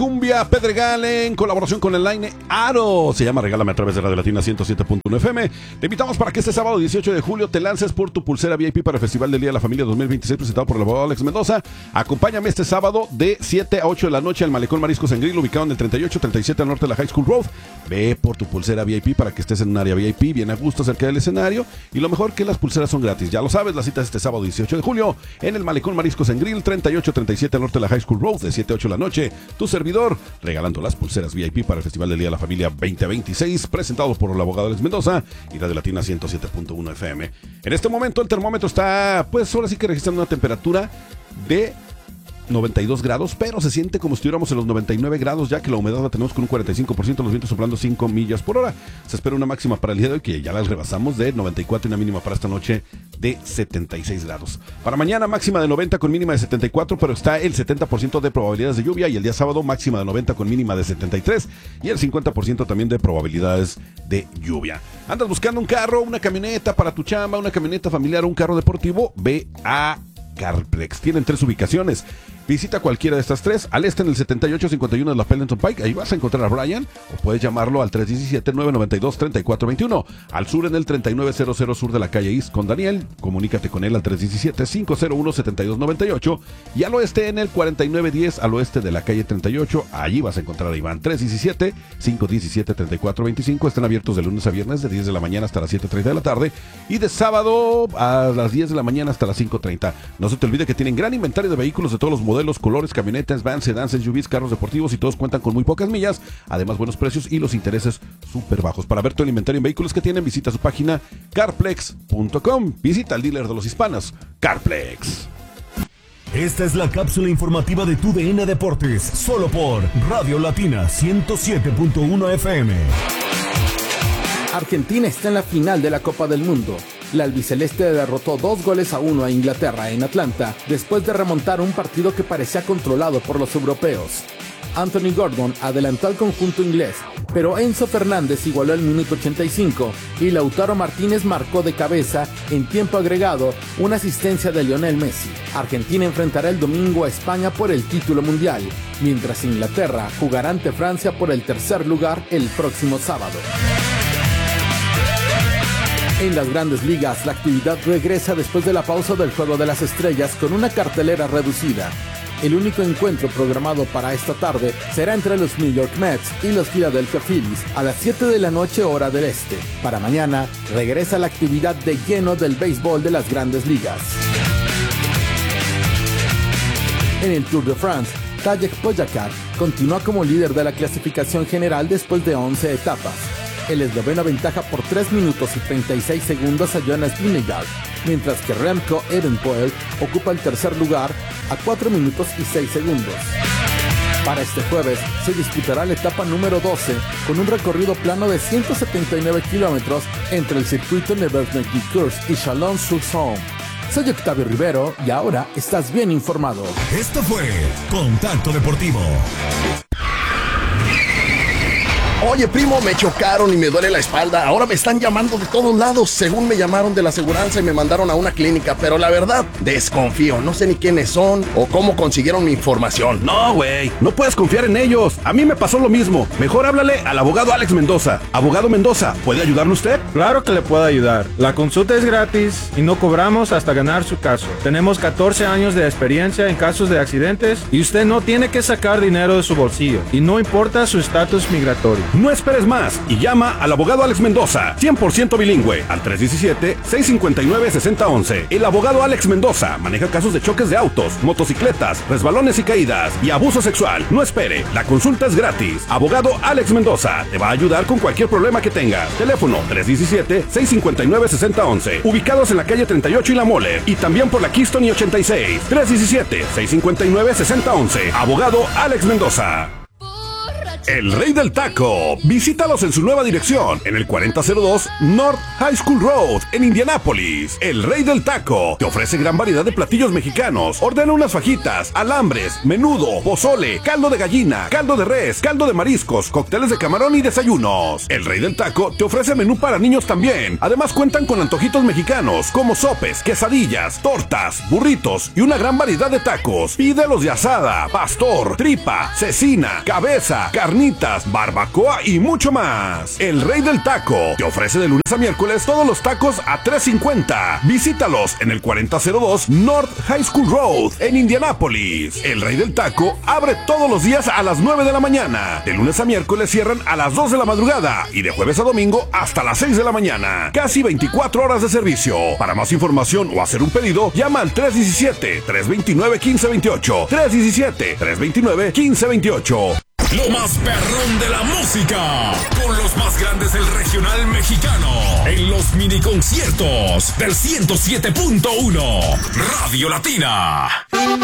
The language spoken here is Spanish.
Cumbia Pedregal en colaboración con el Line Aro. Se llama Regálame a través de Radio Latina 107.1 FM. Te invitamos para que este sábado 18 de julio te lances por tu pulsera VIP para el Festival del Día de la Familia 2026 presentado por el abogado Alex Mendoza. Acompáñame este sábado de 7 a 8 de la noche al Malecón Mariscos en Grill, ubicado en el 3837 al norte de la High School Road. Ve por tu pulsera VIP para que estés en un área VIP bien a gusto cerca del escenario. Y lo mejor que las pulseras son gratis. Ya lo sabes, la cita es este sábado 18 de julio en el Malecón Mariscos en Grill, 3837 al norte de la High School Road, de 7 a 8 de la noche. Tu servidor regalando las pulseras VIP para el Festival del Día de la Familia 2026, presentados por el abogado Alex Mendoza y Radio Latina 107.1 FM. En este momento el termómetro está, pues ahora sí que registrando una temperatura de 92 grados, pero se siente como si estuviéramos en los 99 grados, ya que la humedad la tenemos con un 45%, los vientos soplando 5 millas por hora. Se espera una máxima para el día de hoy, que ya la rebasamos, de 94, y una mínima para esta noche de 76 grados. Para mañana máxima de 90 con mínima de 74, pero está el 70% de probabilidades de lluvia, y el día sábado máxima de 90 con mínima de 73 y el 50% también de probabilidades de lluvia. ¿Andas buscando un carro, una camioneta para tu chamba, una camioneta familiar o un carro deportivo? Ve a Carplex. Tienen 3 ubicaciones. Visita cualquiera de estas 3. Al este en el 7851 de la Pendleton Pike, ahí vas a encontrar a Brian, o puedes llamarlo al 317-992-3421. Al sur en el 3900 sur de la calle East con Daniel, comunícate con él al 317-501-7298. Y al oeste en el 4910 al oeste de la calle 38, allí vas a encontrar a Iván. 317-517-3425. Están abiertos de lunes a viernes de 10 de la mañana hasta las 7:30 de la tarde y de sábado a las 10 de la mañana hasta las 5:30. No se te olvide que tienen gran inventario de vehículos de todos los modelos, colores, camionetas, vans, sedans, SUVs, carros deportivos, y todos cuentan con muy pocas millas, además buenos precios y los intereses súper bajos. Para ver todo el inventario en vehículos que tienen, visita su página carplex.com. Visita al dealer de los hispanos, Carplex. Esta es la cápsula informativa de tu DN Deportes, solo por Radio Latina 107.1 FM. Argentina está en la final de la Copa del Mundo. La albiceleste derrotó 2-1 a Inglaterra en Atlanta después de remontar un partido que parecía controlado por los europeos. Anthony Gordon adelantó al conjunto inglés, pero Enzo Fernández igualó el minuto 85 y Lautaro Martínez marcó de cabeza en tiempo agregado una asistencia de Lionel Messi. Argentina enfrentará el domingo a España por el título mundial, mientras Inglaterra jugará ante Francia por el tercer lugar el próximo sábado. En las Grandes Ligas, la actividad regresa después de la pausa del Juego de las Estrellas con una cartelera reducida. El único encuentro programado para esta tarde será entre los New York Mets y los Philadelphia Phillies a las 7 de la noche hora del este. Para mañana, regresa la actividad de lleno del béisbol de las Grandes Ligas. En el Tour de France, Tadej Pogačar continúa como líder de la clasificación general después de 11 etapas. El esloveno aventaja por 3 minutos y 36 segundos a Jonas Vingegaard, mientras que Remco Evenepoel ocupa el tercer lugar a 4 minutos y 6 segundos. Para este jueves se disputará la etapa número 12 con un recorrido plano de 179 kilómetros entre el circuito Nevers-Course y Chalon-sur-Saône. Soy Octavio Rivero y ahora estás bien informado. Esto fue Contacto Deportivo. Oye, primo, me chocaron y me duele la espalda. Ahora me están llamando de todos lados. Según me llamaron de la aseguranza y me mandaron a una clínica. Pero la verdad, desconfío. No sé ni quiénes son o cómo consiguieron mi información. No, güey, no puedes confiar en ellos. A mí me pasó lo mismo. Mejor háblale al abogado Alex Mendoza. Abogado Mendoza, ¿puede ayudarle usted? Claro que le puedo ayudar. La consulta es gratis y no cobramos hasta ganar su caso. Tenemos 14 años de experiencia en casos de accidentes y usted no tiene que sacar dinero de su bolsillo. Y no importa su estatus migratorio. No esperes más y llama al abogado Alex Mendoza, 100% bilingüe, al 317-659-6011. El abogado Alex Mendoza maneja casos de choques de autos, motocicletas, resbalones y caídas y abuso sexual. No espere, la consulta es gratis. Abogado Alex Mendoza te va a ayudar con cualquier problema que tengas. Teléfono 317-659-6011. Ubicados en la calle 38 y La Mole, y también por la Keystone y 86. 317-659-6011. Abogado Alex Mendoza. El Rey del Taco. Visítalos en su nueva dirección, en el 4002 North High School Road, en Indianápolis. El Rey del Taco te ofrece gran variedad de platillos mexicanos. Ordena unas fajitas, alambres, menudo, pozole, caldo de gallina, caldo de res, caldo de mariscos, cócteles de camarón y desayunos. El Rey del Taco te ofrece menú para niños también. Además cuentan con antojitos mexicanos como sopes, quesadillas, tortas, burritos y una gran variedad de tacos. Pídelos de asada, pastor, tripa, cecina, cabeza, carnitas, barbacoa y mucho más. El Rey del Taco te ofrece de lunes a miércoles todos los tacos a $3.50. Visítalos en el 4002 North High School Road en Indianápolis. El Rey del Taco abre todos los días a las 9 de la mañana. De lunes a miércoles cierran a las 2 de la madrugada y de jueves a domingo hasta las 6 de la mañana. Casi 24 horas de servicio. Para más información o hacer un pedido, llama al 317-329-1528. 317-329-1528. Lo más perrón de la música, con los más grandes del regional mexicano, en los mini conciertos del 107.1 Radio Latina.